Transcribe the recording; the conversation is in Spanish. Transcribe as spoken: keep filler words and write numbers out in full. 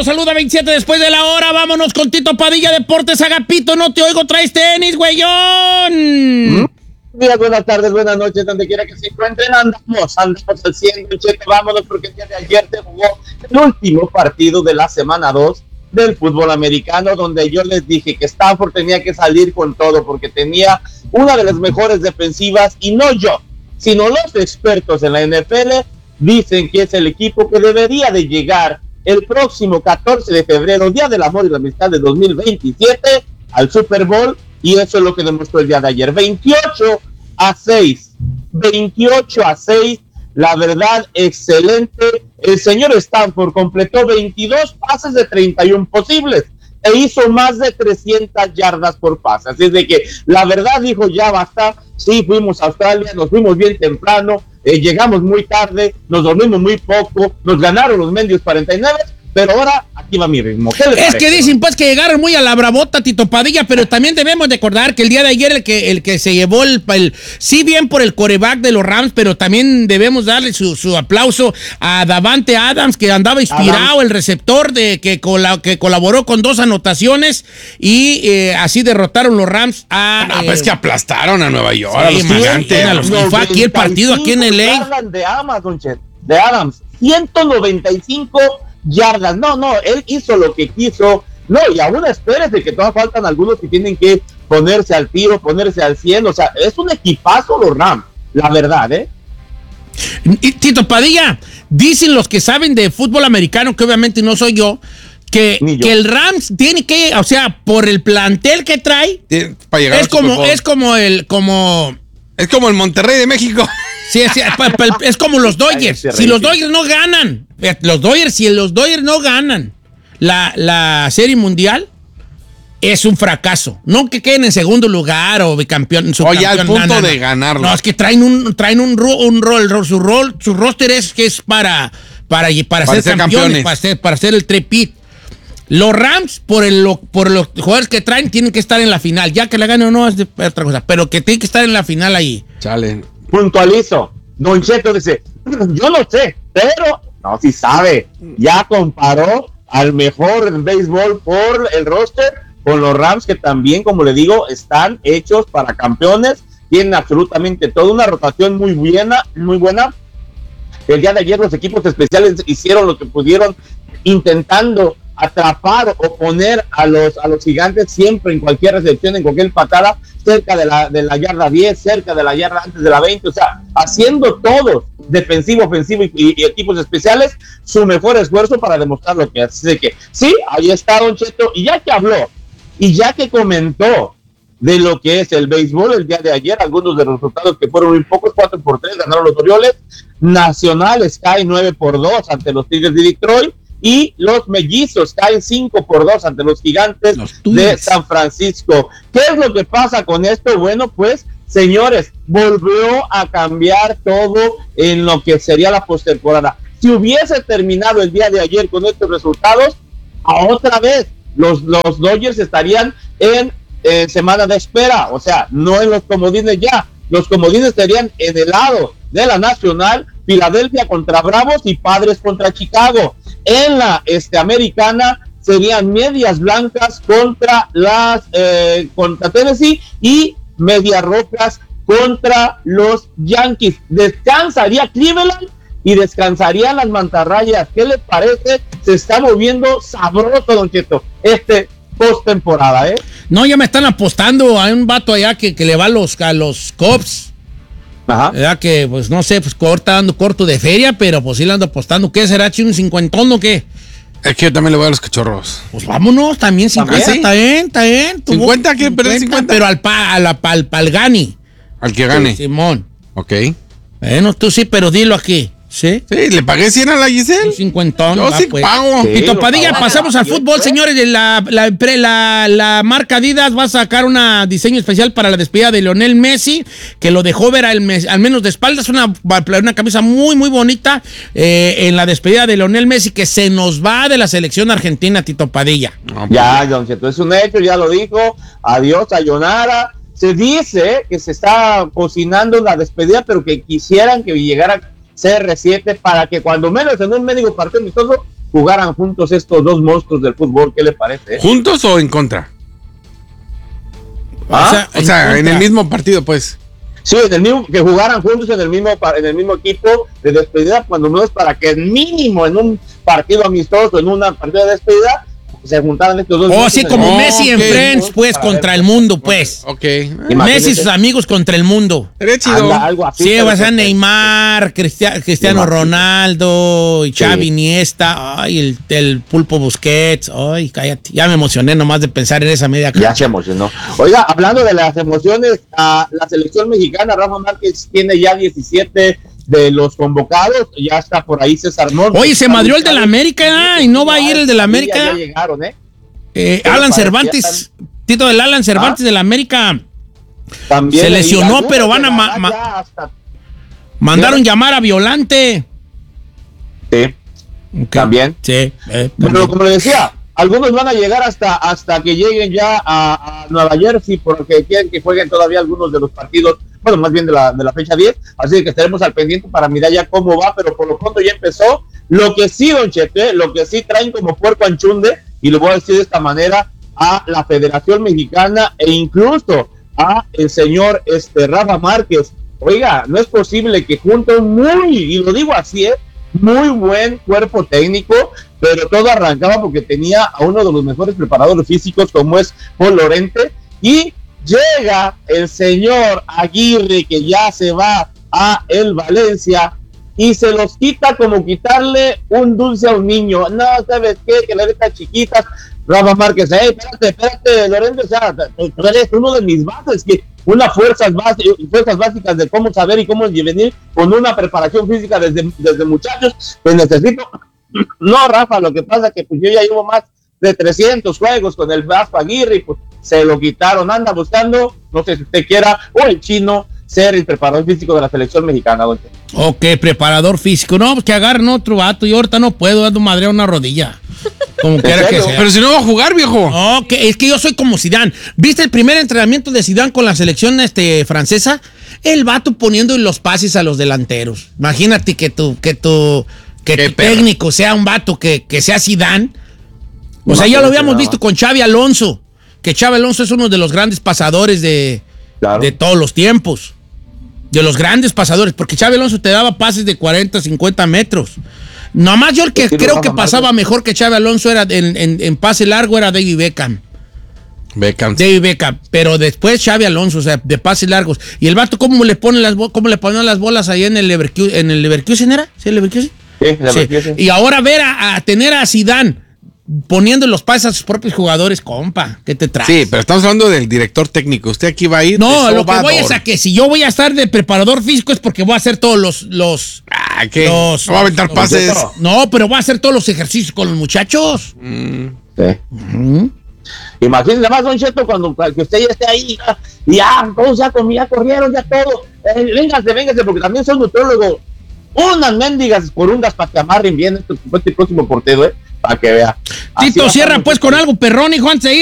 los saluda veintisiete después de la hora. Vámonos con Tito Padilla, Deportes. Agapito, no te oigo, traes tenis, güeyón. Días, buenas tardes, buenas noches, donde quiera que se encuentren. Andamos, andamos al cien, Cheto, vámonos, porque el día de ayer se jugó el último partido de la semana dos del fútbol americano, donde yo les dije que Stanford tenía que salir con todo, porque tenía una de las mejores defensivas, y no yo, sino los expertos en la N F L dicen que es el equipo que debería de llegar el próximo catorce de febrero, Día del Amor y la Amistad de dos mil veintisiete, al Super Bowl, y eso es lo que demostró el día de ayer. veintiocho a seis, veintiocho a seis, la verdad, excelente. El señor Stanford completó veintidós pases de treinta y uno posibles e hizo más de trescientas yardas por pase. Así es de que la verdad dijo, ya basta. Sí, fuimos a Australia, nos fuimos bien temprano, eh, llegamos muy tarde, nos dormimos muy poco, nos ganaron los mendios cuarenta y nueve, pero ahora aquí va mi ritmo. ¿Qué les Es parece? que dicen pues que llegaron muy a la bravota, Tito Padilla, pero también debemos de recordar que el día de ayer el que, el que se llevó el, el sí bien por el quarterback de los Rams, pero también debemos darle su, su aplauso a Davante Adams, que andaba inspirado, Adams. El receptor de que, cola, que colaboró con dos anotaciones y eh, así derrotaron los Rams a... No, eh, pues que aplastaron a Nueva York, sí, a los gigantes. A los, y fue aquí el partido aquí en L A. De Adams, Don Chet, de Adams, ciento noventa y cinco yardas. No, no, él hizo lo que quiso. No, y aún espérese que todavía faltan algunos que tienen que ponerse al tiro, ponerse al cien. O sea, es un equipazo los Rams, la verdad, ¿eh? Y Tito Padilla, dicen los que saben de fútbol americano, que obviamente no soy yo, que, yo. que el Rams tiene que, o sea, por el plantel que trae, sí, para llegar es como, es como el, como es como el Monterrey de México. Sí, es, es como los Dodgers. Si los Dodgers no ganan, los Dodgers, si los Dodgers no ganan la, la Serie Mundial, es un fracaso. No que queden en segundo lugar o bicampeón. Oye, al punto no, no, de no. ganarlo. No, es que traen un, traen un, un rol, su rol, su roster es que es para, para, para, para ser, ser campeones, campeones. Para, ser, para ser el trepit. Los Rams, por, el, por los jugadores que traen, tienen que estar en la final. Ya que la ganen o no es de otra cosa, pero que tienen que estar en la final ahí. Chale. Puntualizo. Don Cheto dice, yo no sé, pero no, sí sabe. Ya comparó al mejor en béisbol por el roster con los Rams, que también, como le digo, están hechos para campeones. Tienen absolutamente toda una rotación muy buena, muy buena. El día de ayer los equipos especiales hicieron lo que pudieron, intentando atrapar o poner a los a los gigantes siempre en cualquier recepción, en cualquier patada, cerca de la, de la yarda diez, cerca de la yarda antes de la veinte, o sea, haciendo todos, defensivo, ofensivo y, y, y equipos especiales, su mejor esfuerzo para demostrar lo que hace. Así que sí, ahí está Don Cheto, y ya que habló, y ya que comentó de lo que es el béisbol el día de ayer, algunos de los resultados que fueron muy pocos, cuatro por tres ganaron los Orioles, Nacionales cae nueve por dos ante los Tigres de Detroit, y los Mellizos caen cinco por dos ante los Gigantes de San Francisco. ¿Qué es lo que pasa con esto? Bueno, pues, señores, volvió a cambiar todo en lo que sería la postemporada. Si hubiese terminado el día de ayer con estos resultados, a otra vez los, los Dodgers estarían en eh, semana de espera, o sea, no en los comodines ya. Los comodines estarían en el lado de la Nacional, Filadelfia contra Bravos y Padres contra Chicago. En la este, americana serían Medias Blancas contra las eh, contra Tennessee y Medias Rojas contra los Yankees. Descansaría Cleveland y descansarían las Mantarrayas. ¿Qué les parece? Se está moviendo sabroso, Don Cheto, este postemporada, ¿eh? No, ya me están apostando a un vato allá que, que le va a los, a los Cubs. Ajá. ¿Verdad? Que, pues, no sé, pues, está dando corto de feria, pero pues sí le ando apostando. ¿Qué será, chino? ¿Un cincuentón o qué? Es que yo también le voy a los Cachorros. Pues vámonos, también cincuenta, ¿sí? Está bien, está bien. ¿cincuenta qué? ¿Pero cincuenta? Pero al, pa, al, al, al Gani. Al que gane. Sí, Simón. Ok. Bueno, tú sí, pero dilo aquí. ¿Sí? Sí, le pagué cien a la Giselle. Un cincuentón. Yo va, sí pues. pago. Sí, Tito Padilla, pasamos al fútbol, pues, señores. La, la, la, la marca Adidas va a sacar un diseño especial para la despedida de Lionel Messi, que lo dejó ver al, al menos de espaldas. Una, una camisa muy, muy bonita eh, en la despedida de Lionel Messi, que se nos va de la selección argentina, Tito Padilla. No, ya, Don Cheto, es un hecho, ya lo dijo. Adiós, sayonara. Se dice que se está cocinando la despedida, pero que quisieran que llegara C R siete para que cuando menos en un médico partido amistoso jugaran juntos estos dos monstruos del fútbol. ¿Qué le parece? ¿Juntos o en contra? ¿Ah? O sea, o sea en el mismo partido, pues. Sí, en el mismo, que jugaran juntos en el mismo en el mismo equipo de despedida, cuando no es para que mínimo en un partido amistoso, en una partida de despedida, se juntaran estos dos. Oh, sí, como Oh, Messi okay. en Friends, pues, Para contra ver. el mundo, pues. Ok. Messi y sus amigos contra el mundo. Sería chido. Anda, algo así. Sí, pero vas a que- Neymar, Cristia- Cristiano Neymar, sí. Ronaldo, y Xavi Sí. Iniesta, ay, el, el Pulpo Busquets, ay, cállate, ya me emocioné nomás de pensar en esa media Ya cancha. se emocionó. Oiga, hablando de las emociones, a la selección mexicana, Rafa Márquez tiene ya diecisiete de los convocados, ya está por ahí César Montes. Oye, se madrió el de la América, ¿eh? Y no va a ir el de la América. Ya llegaron, ¿eh? Eh, Pero Alan parecía Cervantes, Tito del Alan Cervantes ¿Ah? de la América, También Se y lesionó, algunos pero van a de ma- la- ma- ya hasta- mandaron ¿Sí? llamar a Violante. Sí, Ok. también. Sí, eh, Pero también. como le decía, algunos van a llegar hasta hasta que lleguen ya a, a Nueva Jersey, porque quieren que jueguen todavía algunos de los partidos, bueno, más bien de la, de la fecha diez, así que estaremos al pendiente para mirar ya cómo va, pero por lo pronto ya empezó. Lo que sí, don Chepe, lo que sí traen como puerco anchunde, y lo voy a decir de esta manera, a la Federación Mexicana e incluso a el señor este, Rafa Márquez. Oiga, no es posible que junte un muy, y lo digo así, ¿eh? muy buen cuerpo técnico, pero todo arrancaba porque tenía a uno de los mejores preparadores físicos como es Paul Lorente, y llega el señor Aguirre, que ya se va a el Valencia, y se los quita como quitarle un dulce a un niño. No, ¿sabes qué? Que le deja chiquitas. Rafa Márquez, hey, espérate, espérate, Lorente, o sea, tú eres uno de mis bases, que unas fuerzas básicas, fuerzas básicas de cómo saber y cómo venir con una preparación física desde, desde muchachos, pues necesito. No, Rafa, lo que pasa es que pues yo ya llevo más de trescientos juegos con el Vasco Aguirre y pues se lo quitaron. Anda buscando, no sé si usted quiera, o el chino, ser el preparador físico de la selección mexicana, don Chepe. Ok, preparador físico. No, pues que agarren otro vato. Yo ahorita no puedo, dando madre a una rodilla. Como quiera que serio? sea. Pero si no va a jugar, viejo. No, que, es que yo soy como Zidane. ¿Viste el primer entrenamiento de Zidane con la selección este, francesa? El vato poniendo los pases a los delanteros. Imagínate que tu, que tu, que Qué tu perro. técnico sea un vato que, que sea Zidane. O sea, Imagínate ya lo habíamos nada visto más. con Xavi Alonso. Que Xavi Alonso es uno de los grandes pasadores de, Claro. de todos los tiempos. De los grandes pasadores. Porque Xavi Alonso te daba pases de cuarenta, cincuenta metros. Nomás yo el que Sí, creo Rafa que pasaba Márquez. mejor que Xavi Alonso era en, en, en pase largo era David Beckham. Beckham. David Beckham, pero después Xavi Alonso, o sea, de pases largos. Y el vato, ¿cómo le ponen las, bo- cómo le ponían las bolas ahí en el Leverkusen? ¿En el Leverkusen era? ¿Sí, el Leverkusen? Sí, la Sí. verdad, sí. Y ahora ver a, a tener a Zidane poniendo los pases a sus propios jugadores, compa, ¿qué te traes? Sí, pero estamos hablando del director técnico. Usted aquí va a ir. No, de lo que voy sobador. es a que si yo voy a estar de preparador físico es porque voy a hacer todos los... los Ah, ¿qué? Los- no va a aventar los- pases. los- no, pero voy a hacer todos los ejercicios con los muchachos. Mm. Sí. Imagínese más, don Cheto, cuando que usted ya esté ahí, ya, ya todos ya, comí, ya corrieron, ya todo. Eh, véngase, véngase, porque también soy nutriólogo. Unas mendigas corundas para que amarren bien este, este próximo portero, ¿eh? Para que vea. Así va Tito, a cierra estar, pues con algo perrón, hijo, antes de ir.